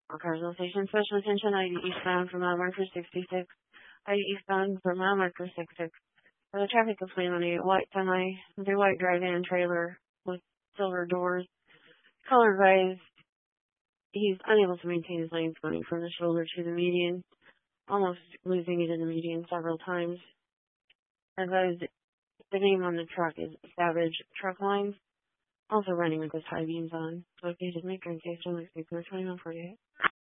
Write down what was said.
Carsville Station, special attention, ID eastbound for mile marker 66. ID eastbound for mile marker 66. For the traffic complaint on a white semi, with a white drive-in trailer with silver doors, color gray. He's unable to maintain his lanes going from the shoulder to the median, almost losing it in the median several times. Advised, the name on the truck is Savage Truck Lines, also running with his high beams on. Located Midland Station, Mexico 2148.